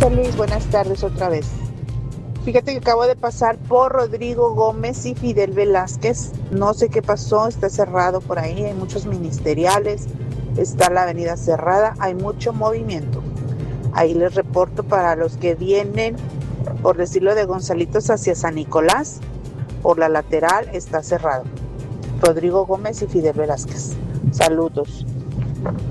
José Luis, buenas tardes otra vez. Fíjate que acabo de pasar por Rodrigo Gómez y Fidel Velázquez. No sé qué pasó, está cerrado por ahí, hay muchos ministeriales, está la avenida cerrada, hay mucho movimiento. Ahí les reporto para los que vienen, por decirlo de Gonzalitos, hacia San Nicolás, por la lateral está cerrado. Rodrigo Gómez y Fidel Velázquez. Saludos.